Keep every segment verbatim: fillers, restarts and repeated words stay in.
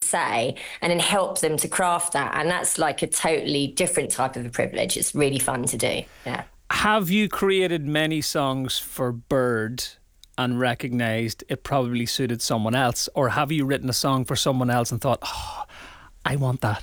say and then help them to craft that. And that's like a totally different type of a privilege. It's really fun to do. Yeah. Have you created many songs for Bird and recognised it probably suited someone else? Or have you written a song for someone else and thought, oh, I want that?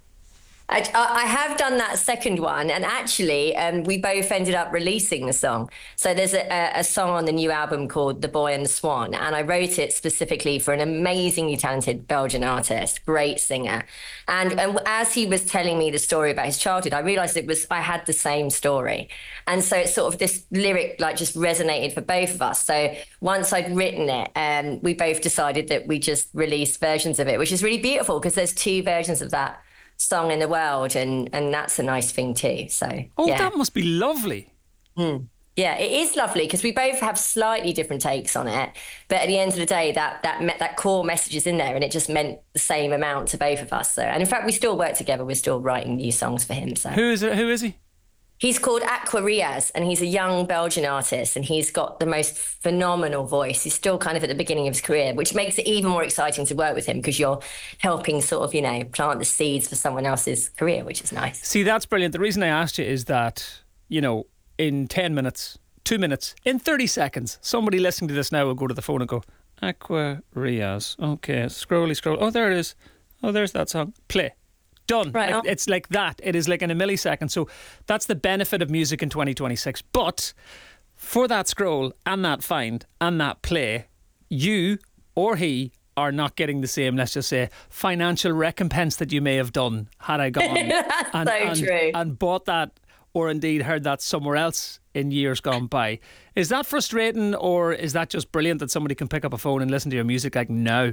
I, I have done that second one, and actually um, we both ended up releasing the song. So there's a, a song on the new album called The Boy and the Swan, and I wrote it specifically for an amazingly talented Belgian artist, great singer. And, and as he was telling me the story about his childhood, I realised it was I had the same story. And so it's sort of this lyric like just resonated for both of us. So once I'd written it, um, we both decided that we just released versions of it, which is really beautiful because there's two versions of that song in the world, and and that's a nice thing too. So oh yeah. That must be lovely. mm. Yeah, it is lovely because we both have slightly different takes on it, but at the end of the day that that me- that core message is in there, and it just meant the same amount to both of us. So, and in fact we still work together, we're still writing new songs for him. So who is it who is he He's called Aqua Riaz, and he's a young Belgian artist, and he's got the most phenomenal voice. He's still kind of at the beginning of his career, which makes it even more exciting to work with him because you're helping sort of, you know, plant the seeds for someone else's career, which is nice. See, that's brilliant. The reason I asked you is that, you know, in ten minutes, two minutes, in thirty seconds, somebody listening to this now will go to the phone and go, Aqua Riaz. Okay, scrolly scroll. Oh, there it is. Oh, there's that song. Play. Done. Right on. It's like that. It is like in a millisecond. So that's the benefit of music in twenty twenty-six. But for that scroll and that find and that play, you or he are not getting the same, let's just say, financial recompense that you may have done had I gone That's and, so and, true. and bought that or indeed heard that somewhere else in years gone by. Is that frustrating, or is that just brilliant that somebody can pick up a phone and listen to your music like now?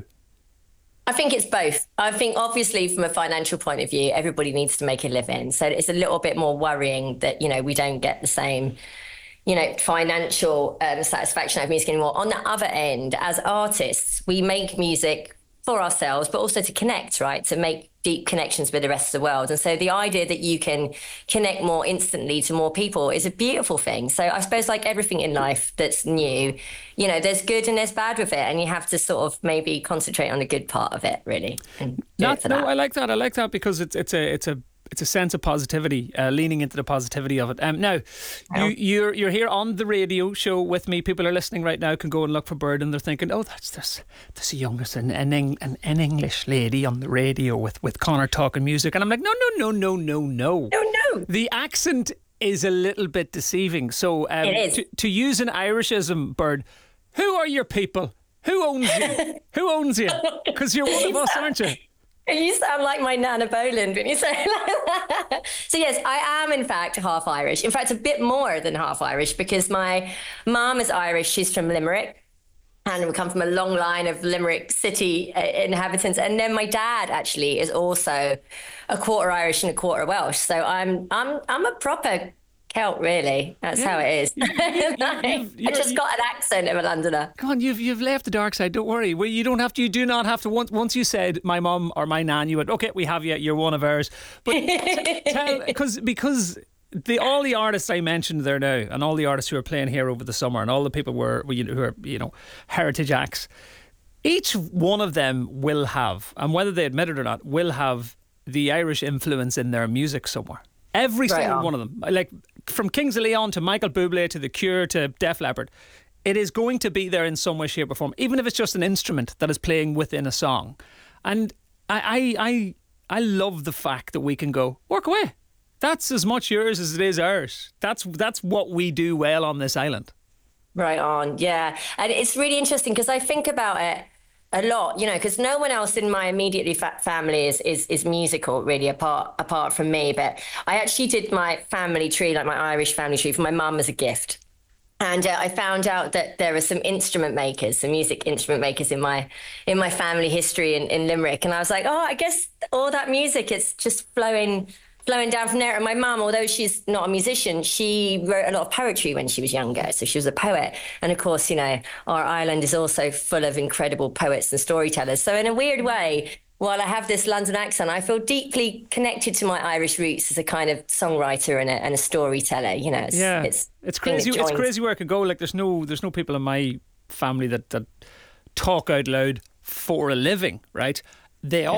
I think it's both. I think obviously from a financial point of view, everybody needs to make a living. So it's a little bit more worrying that, you know, we don't get the same, you know, financial um, satisfaction out of music anymore. On the other end, as artists, we make music for ourselves, but also to connect, right? To make deep connections with the rest of the world. And so the idea that you can connect more instantly to more people is a beautiful thing. So I suppose like everything in life that's new, you know, there's good and there's bad with it. And you have to sort of maybe concentrate on the good part of it, really. And do Not, it for no, that. I like that. I like that because it's it's a it's a it's a sense of positivity, uh, leaning into the positivity of it. Um, now, you, you're you're here on the radio show with me. People are listening right now can go and look for Bird, and they're thinking, "Oh, that's this this a young, an an, Eng, an an English lady on the radio with with Connor talking music." And I'm like, "No, no, no, no, no, no, No, no. The accent is a little bit deceiving. So, um, It is. To, to use an Irishism, Bird, who are your people? Who owns you? Who owns you? Because you're one of us, aren't you?" You sound like my Nana Boland when you say it like that. So yes, I am in fact half Irish. In fact, a bit more than half Irish because my mum is Irish. She's from Limerick. And we come from a long line of Limerick city uh, inhabitants. And then my dad actually is also a quarter Irish and a quarter Welsh. So I'm I'm I'm a proper Celt, really. That's Yeah. how it is. I you're- just got an accent of a Londoner. Come on, you've you've left the dark side. Don't worry. Well, you don't have to. You do not have to. Once once you said my mum or my nan, you went, okay, we have you. You're one of ours. But t- tell because because the all the artists I mentioned there now, and all the artists who are playing here over the summer, and all the people were who are you know heritage acts. Each one of them will have, and whether they admit it or not, will have the Irish influence in their music somewhere. Every Right single on. one of them, like from Kings of Leon to Michael Bublé to The Cure to Def Leppard, it is going to be there in some way, shape or form, even if it's just an instrument that is playing within a song. And I, I, I, I love the fact that we can go, work away. That's as much yours as it is ours. That's that's what we do well on this island. Right on, yeah. And it's really interesting because I think about it a lot, you know, because no one else in my immediately fa- family is, is is musical, really, apart apart from me. But I actually did my family tree, like my Irish family tree, for my mum as a gift. And uh, I found out that there are some instrument makers, some music instrument makers in my in my family history in, in Limerick. And I was like, oh, I guess all that music, it's just flowing flowing down from there. And my mum, although she's not a musician, she wrote a lot of poetry when she was younger. So she was a poet. And of course, you know, our island is also full of incredible poets and storytellers. So in a weird way, while I have this London accent, I feel deeply connected to my Irish roots as a kind of songwriter and a, and a storyteller. You know, it's, Yeah, it's, it's crazy. It's crazy where it could go. Like there's no, there's no people in my family that, that talk out loud for a living, right? They all